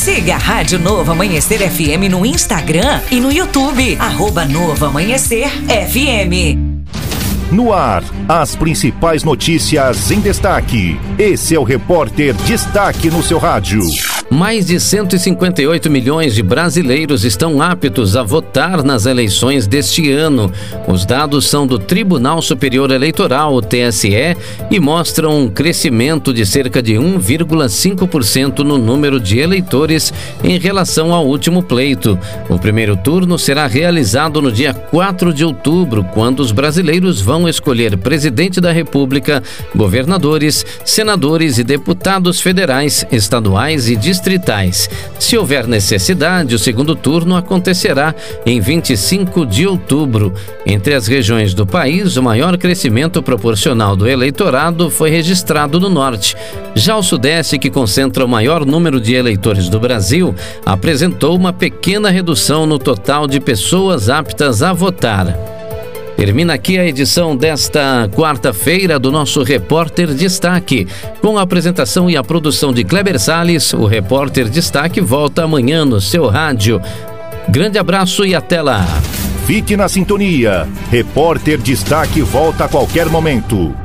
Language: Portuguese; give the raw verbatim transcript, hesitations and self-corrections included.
Siga a Rádio Novo Amanhecer F M no Instagram e no YouTube, arroba Novo Amanhecer F M. No ar, as principais notícias em destaque. Esse é o Repórter Destaque no seu rádio. Mais de cento e cinquenta e oito milhões de brasileiros estão aptos a votar nas eleições deste ano. Os dados são do Tribunal Superior Eleitoral, o T S E, e mostram um crescimento de cerca de um vírgula cinco por cento no número de eleitores em relação ao último pleito. O primeiro turno será realizado no dia quatro de outubro, quando os brasileiros vão escolher presidente da República, governadores, senadores e deputados federais, estaduais e distritais. Se houver necessidade, o segundo turno acontecerá em vinte e cinco de outubro. Entre as regiões do país, o maior crescimento proporcional do eleitorado foi registrado no norte. Já o sudeste, que concentra o maior número de eleitores do Brasil, apresentou uma pequena redução no total de pessoas aptas a votar. Termina aqui a edição desta quarta-feira do nosso Repórter Destaque. Com a apresentação e a produção de Kleber Salles, o Repórter Destaque volta amanhã no seu rádio. Grande abraço e até lá. Fique na sintonia. Repórter Destaque volta a qualquer momento.